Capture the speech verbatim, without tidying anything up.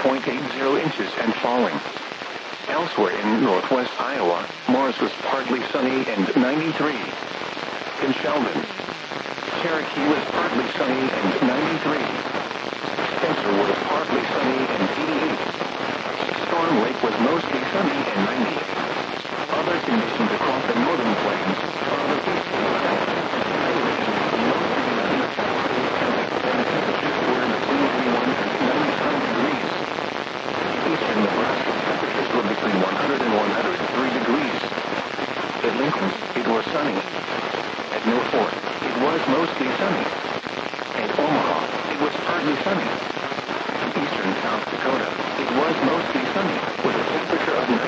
point eight zero inches and falling. Elsewhere in northwest Iowa, Morris was partly sunny and ninety-three. In Sheldon, Cherokee was partly sunny and ninety-three. Spencer was partly sunny and eighty-eight. Storm Lake was mostly sunny and ninety. Other conditions across the northern plains are the eastern temperatures were between ninety-one and ninety-five degrees. Eastern Nebraska temperatures were between one hundred and one hundred three degrees. At Lincoln, it was sunny. At Mill Fork, it was mostly sunny. At Omaha, it was partly sunny. In eastern South Dakota, it was mostly sunny, with a temperature of